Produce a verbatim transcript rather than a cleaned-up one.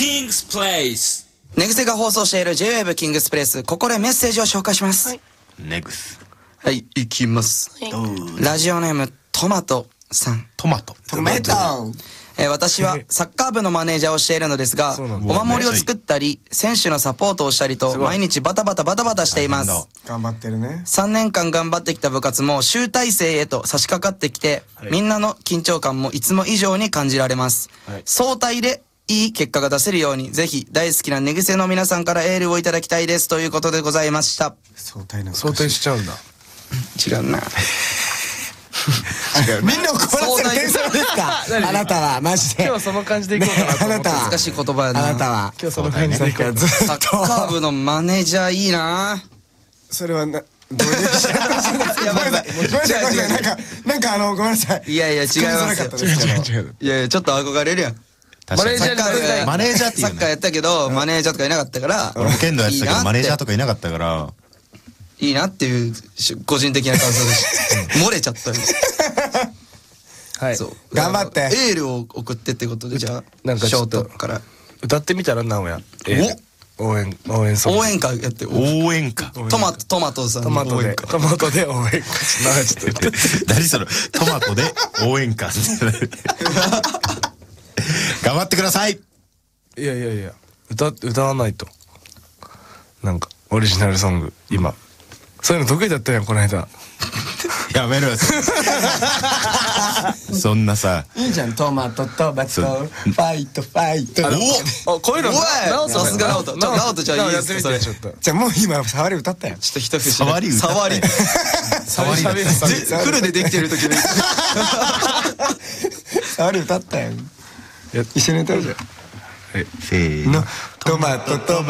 キングスプレイス。 ネグセが放送している ジェイウェーブ キングスプレイス。ここでメッセージを紹介します。はい、 ネグス。 はい、いきます。はい、ラジオネームトマトさん。 トマト。 トマト。 えー、私はサッカー部のマネージャーをしているのですが、お守りを作ったり、選手のサポートをしたりと、毎日バタバタバタバタしています。 頑張ってるね。 さんねんかん頑張ってきた部活も集大成へと差し掛かってきて、はい、みんなの緊張感もいつも以上に感じられます。はい、総体でいい結果が出せるように、ぜひ大好きな寝癖の皆さんからエールをいただきたいです。ということでございました。 総体なんか総体しちゃうんだ。 違うな。 違う。みんなを困らせる天才ですかあなたは。マジで今日その感じでいこうかなと思って。 あなたは難しい言葉やな。 あなたは今日その感じでいこう。 ずっとサッカー部のマネージャーいいな。 それはな、どういう話やばいやばい。ごめんなさい、ごめんなさい。なんか、なんかあの、ごめんなさい。 いやいや違いますよ。 違う違う違う。 いやいやちょっと憧れるやん。 マネージャーマネージャーっていうサッカーやったけど、マネージャーとかいなかったから。 俺も剣道やってたけど、マネージャーとかいなかったから。 いいなっていう個人的な感想でした。漏れちゃったよ。 はい。 頑張って。 エールを送ってってことで、じゃあ、 なんかショートから。 歌ってみたら、直哉。応援、応援ソング。 応援歌やって。 応援歌。 トマト、トマトさん。 トマトで、トマトで応援歌。 何それ、トマトで応援歌。頑張ってください。 いやいやいや、歌、歌わないと。なんか、オリジナルソング、今。そういうの得意だったやん、この間。 やめろよ。そんなさ。 いいじゃん、トマト、トマト、ファイト、ファイト。 おこういうの、 さすがナオト。ナオトじゃあいいですか、それ。 じゃあもう今、触り歌ったやん。 ちょっと一節。 触り歌触り。 触り。 フルでできてる時に。 触り歌ったやん。一緒に歌うじゃん。 せーの。 トマト、トマト。